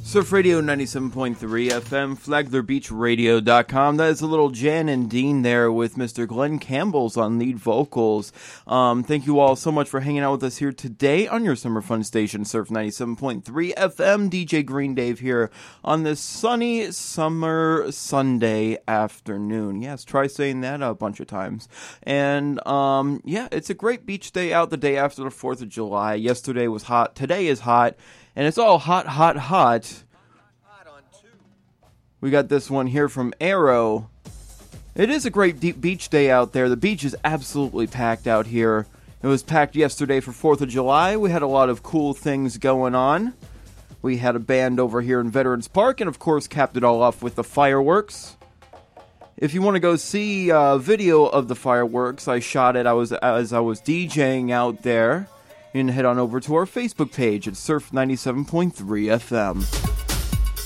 Surf Radio 97.3 FM, FlaglerBeachRadio.com. That is a little Jan and Dean there with Mr. Glenn Campbell's on lead vocals. Thank you all so much for hanging out with us here today on your summer fun station, Surf 97.3 FM. DJ Green Dave here on this sunny summer Sunday afternoon. Yes, try saying that a bunch of times. And, yeah, it's a great beach day out the day after the 4th of July. Yesterday was hot. Today is hot. And it's all hot, hot, hot. We got this one here from Arrow. It is a great deep beach day out there. The beach is absolutely packed out here. It was packed yesterday for 4th of July. We had a lot of cool things going on. We had a band over here in Veterans Park, and of course capped it all off with the fireworks. If you want to go see a video of the fireworks, I shot it as I was DJing out there. You can head on over to our Facebook page at Surf 97.3 FM.